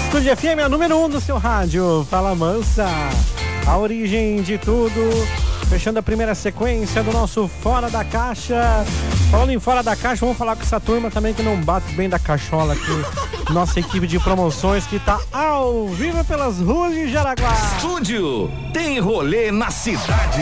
Estúdio FM é a número 1 do seu rádio. Fala Mansa, a origem de tudo. Fechando a primeira sequência do nosso Fora da Caixa. Falando em Fora da Caixa, vamos falar com essa turma também que não bate bem da cachola aqui. Nossa equipe de promoções que tá ao vivo pelas ruas de Jaraguá. Estúdio tem rolê na cidade.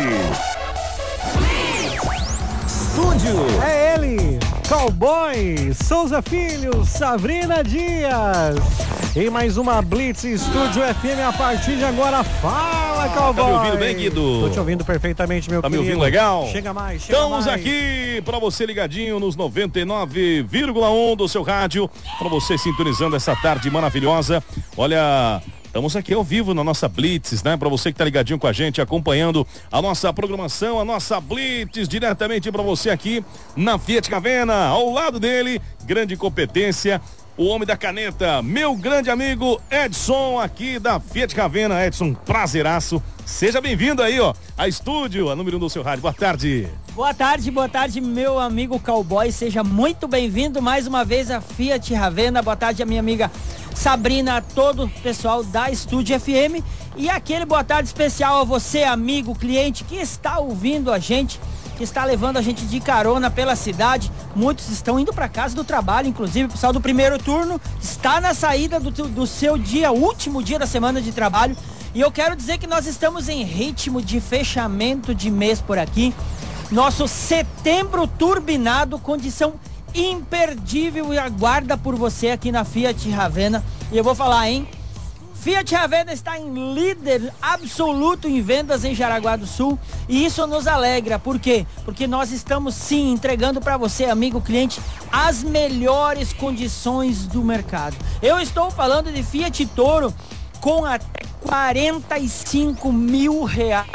Estúdio é ele, Cowboy Souza Filho, Sabrina Dias. Em mais uma Blitz Estúdio FM a partir de agora. Fala, Cowboy. Tá me ouvindo bem, Guido? Tô te ouvindo perfeitamente, meu querido. Tá me ouvindo legal? Chega mais, Estamos aqui pra você ligadinho nos 99,1 do seu rádio, pra você sintonizando essa tarde maravilhosa. Olha, estamos aqui ao vivo na nossa Blitz, né? Pra você que tá ligadinho com a gente, acompanhando a nossa programação, a nossa Blitz, diretamente pra você aqui na Fiat Ravena. Ao lado dele, grande competência, o homem da caneta, meu grande amigo Edson, aqui da Fiat Ravena. Edson, prazeraço. Seja bem-vindo aí, ó, a estúdio, a número 1 do seu rádio. Boa tarde. Boa tarde, meu amigo Cowboy. Seja muito bem-vindo mais uma vez a Fiat Ravena. Boa tarde, a minha amiga Sabrina, a todo o pessoal da Estúdio FM. E aquele boa tarde especial a você, amigo, cliente, que está ouvindo a gente, que está levando a gente de carona pela cidade. Muitos estão indo para casa do trabalho, inclusive o pessoal do primeiro turno está na saída do seu dia, último dia da semana de trabalho. E eu quero dizer que nós estamos em ritmo de fechamento de mês por aqui. Nosso setembro turbinado, condição imperdível e aguarda por você aqui na Fiat Ravena. E eu vou falar, hein? Fiat Ravena está em líder absoluto em vendas em Jaraguá do Sul, e isso nos alegra. Por quê? Porque nós estamos sim entregando para você, amigo cliente, as melhores condições do mercado. Eu estou falando de Fiat Toro com até 45 mil reais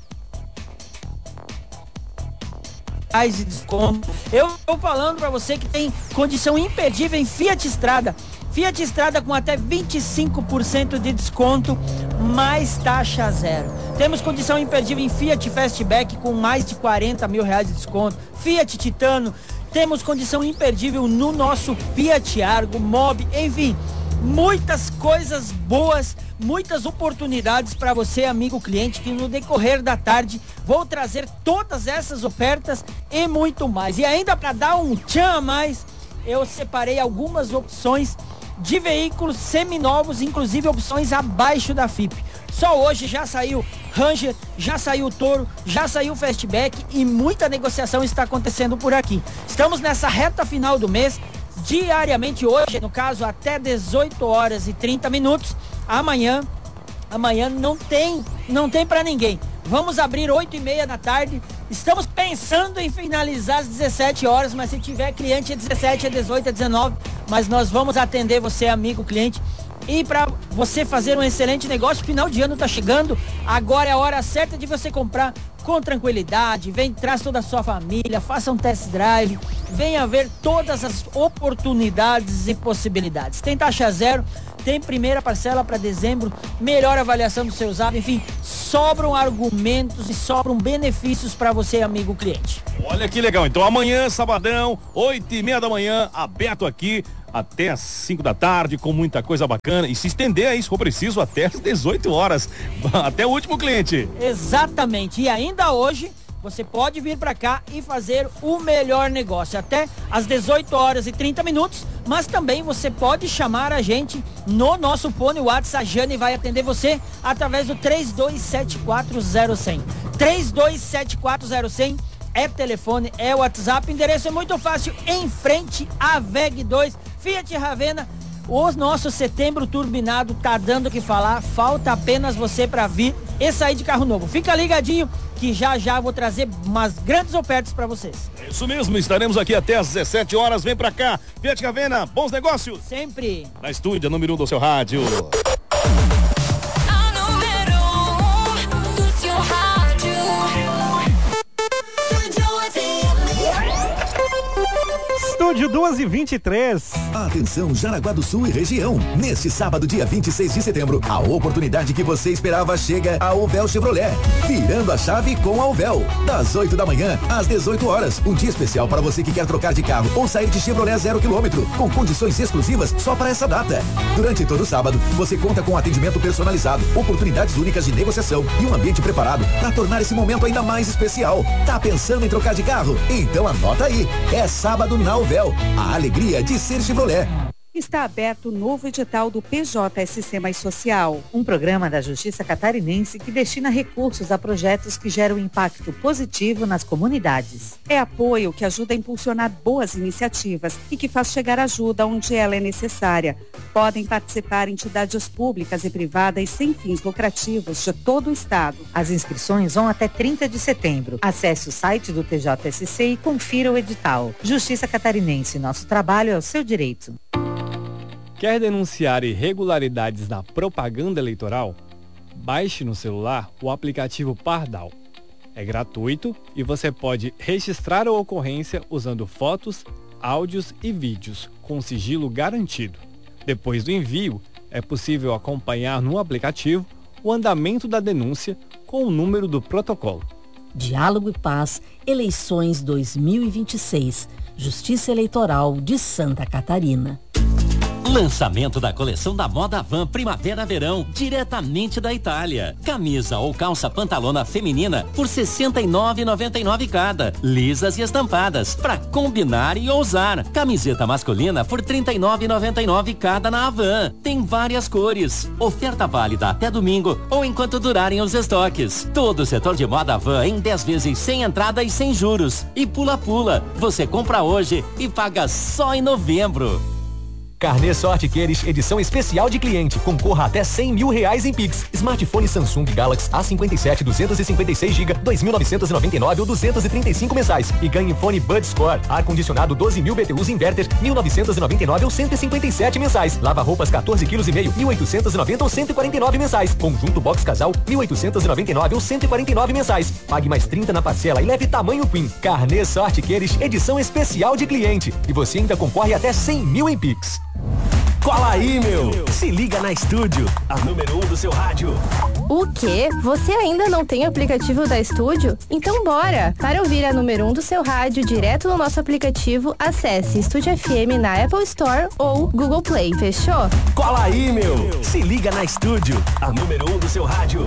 de desconto. Eu estou falando para você que tem condição imperdível em Fiat Strada. Fiat Strada com até 25% de desconto, mais taxa zero. Temos condição imperdível em Fiat Fastback com mais de 40 mil reais de desconto. Fiat Titano, temos condição imperdível no nosso Fiat Argo, Mobi, enfim, muitas coisas boas, muitas oportunidades para você, amigo cliente, que no decorrer da tarde vou trazer todas essas ofertas e muito mais. E ainda para dar um tchan a mais, eu separei algumas opções de veículos seminovos, inclusive opções abaixo da FIP. Só hoje já saiu Ranger, já saiu Toro, já saiu Fastback e muita negociação está acontecendo por aqui. Estamos nessa reta final do mês, diariamente hoje, no caso até 18 horas e 30 minutos. Amanhã não tem para ninguém. Vamos abrir 8h30 da tarde. Estamos pensando em finalizar às 17 horas, mas se tiver cliente é 17, é 18, é 19. Mas nós vamos atender você, amigo cliente. E para você fazer um excelente negócio, final de ano está chegando. Agora é a hora certa de você comprar com tranquilidade. Vem, traz toda a sua família, faça um test drive. Venha ver todas as oportunidades e possibilidades. Tem taxa zero, tem primeira parcela para dezembro, melhor avaliação do seu usado, enfim, sobram argumentos e sobram benefícios para você, amigo cliente. Olha que legal, então amanhã, sabadão, 8h30 da manhã, aberto aqui até às 5 da tarde, com muita coisa bacana, e se estender aí, se for preciso, até às 18 horas, até o último cliente. Exatamente, e ainda hoje você pode vir para cá e fazer o melhor negócio até às 18 horas e 30 minutos, mas também você pode chamar a gente no nosso fone WhatsApp. A Jane vai atender você através do 32740100. 32740100 é telefone, é WhatsApp, o endereço é muito fácil, em frente à VEG 2, Fiat Ravena. O nosso setembro turbinado tá dando o que falar, falta apenas você para vir e sair de carro novo. Fica ligadinho que já vou trazer umas grandes ofertas para vocês. É isso mesmo, estaremos aqui até às 17 horas, vem pra cá. Fiat Ravena, bons negócios. Sempre. Na estúdio, número 1 do seu rádio. Estúdio 2h23. Atenção, Jaraguá do Sul e região. Neste sábado, dia 26 de setembro, a oportunidade que você esperava chega a Uvel Chevrolet. Virando a chave com a Uvel. Das 8 da manhã às 18 horas. Um dia especial para você que quer trocar de carro ou sair de Chevrolet 0 km, com condições exclusivas só para essa data. Durante todo o sábado, você conta com atendimento personalizado, oportunidades únicas de negociação e um ambiente preparado para tornar esse momento ainda mais especial. Tá pensando em trocar de carro? Então anota aí. É sábado na Uvel. A alegria de ser Chevrolet. Está aberto o novo edital do PJSC Mais Social, um programa da Justiça Catarinense que destina recursos a projetos que geram impacto positivo nas comunidades. É apoio que ajuda a impulsionar boas iniciativas e que faz chegar ajuda onde ela é necessária. Podem participar entidades públicas e privadas sem fins lucrativos de todo o estado. As inscrições vão até 30 de setembro. Acesse o site do TJSC e confira o edital. Justiça Catarinense, nosso trabalho é o seu direito. Quer denunciar irregularidades na propaganda eleitoral? Baixe no celular o aplicativo Pardal. É gratuito e você pode registrar a ocorrência usando fotos, áudios e vídeos com sigilo garantido. Depois do envio, é possível acompanhar no aplicativo o andamento da denúncia com o número do protocolo. Diálogo e Paz, eleições 2026, Justiça Eleitoral de Santa Catarina. Lançamento da coleção da Moda Van Primavera-Verão, diretamente da Itália. Camisa ou calça pantalona feminina por R$ 69,99 cada. Lisas e estampadas, para combinar e ousar. Camiseta masculina por R$ 39,99 cada na Havan. Tem várias cores. Oferta válida até domingo ou enquanto durarem os estoques. Todo o setor de moda Van em 10 vezes sem entrada e sem juros. E pula-pula. Você compra hoje e paga só em novembro. Carnê Sorte Queres, edição especial de cliente. Concorra até R$100 mil em Pix. Smartphone Samsung Galaxy A57 256GB, 2.999 ou 235 mensais. E ganhe fone Bud Score, ar-condicionado 12.000 BTUs Inverter, 1.999 ou 157 mensais. Lava-roupas 14,5 kg, 1.890 ou 149 mensais. Conjunto Box Casal, 1.899 ou 149 mensais. Pague mais 30 na parcela e leve tamanho Queen. Carnê Sorte Queres, edição especial de cliente. E você ainda concorre até R$100 mil em Pix. Cola aí, meu! Se liga na Estúdio, a número 1 do seu rádio. O quê? Você ainda não tem o aplicativo da Estúdio? Então bora! Para ouvir a número 1 do seu rádio direto no nosso aplicativo, acesse Estúdio FM na Apple Store ou Google Play, fechou? Cola aí, meu! Se liga na Estúdio, a número 1 do seu rádio.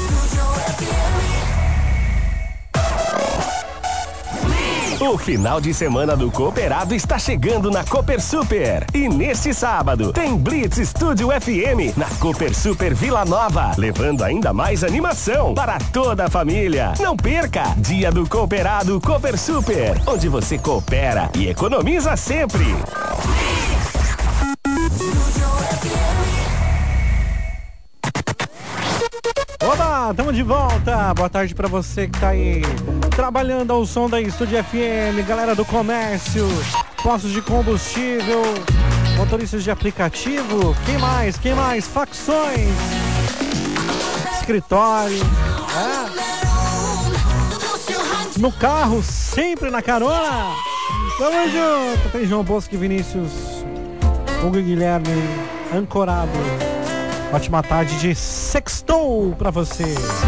O final de semana do Cooperado está chegando na Cooper Super. E neste sábado tem Blitz Estúdio FM na Cooper Super Vila Nova, levando ainda mais animação para toda a família. Não perca! Dia do Cooperado Cooper Super, onde você coopera e economiza sempre. Olá, estamos de volta. Boa tarde pra você que tá aí trabalhando ao som da Estúdio FM, galera do comércio, postos de combustível, motoristas de aplicativo, quem mais? Facções, escritório, no carro, sempre na carona. Tamo junto. Tem João Bosco e Vinícius, Hugo e Guilherme, ancorado. Ótima tarde de sextou pra você.